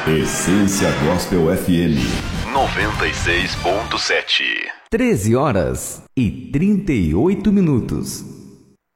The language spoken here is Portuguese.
Essência Gospel FM 96.7. 13 horas e 38 minutos.